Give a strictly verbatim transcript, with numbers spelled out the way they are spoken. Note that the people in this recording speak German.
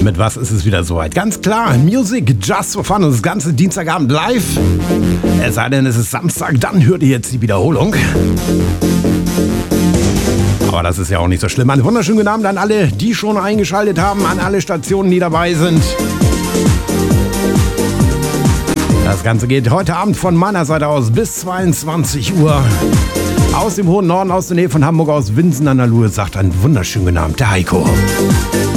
mit was ist es wieder soweit? Ganz klar, Music Just for Fun und das ganze Dienstagabend live. Es sei denn, es ist Samstag, dann hört ihr jetzt die Wiederholung. Aber das ist ja auch nicht so schlimm. Einen wunderschönen guten Abend an alle, die schon eingeschaltet haben, an alle Stationen, die dabei sind. Das Ganze geht heute Abend von meiner Seite aus bis zweiundzwanzig Uhr. Aus dem hohen Norden, aus der Nähe von Hamburg, aus Winsen an der Luhe, sagt einen wunderschönen guten Abend, der Heiko.